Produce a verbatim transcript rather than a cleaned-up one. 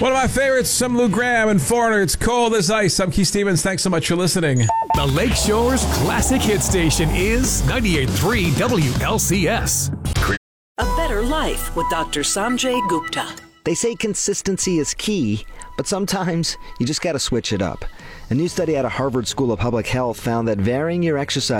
One of my favorites, some Lou Graham and Foreigner. It's cold as ice. I'm Keith Stevens. Thanks so much for listening. The Lakeshore's classic hit station is ninety-eight point three W L C S. A better life with Doctor Sanjay Gupta. They say consistency is key, but sometimes you just got to switch it up. A new study out of Harvard School of Public Health found that varying your exercise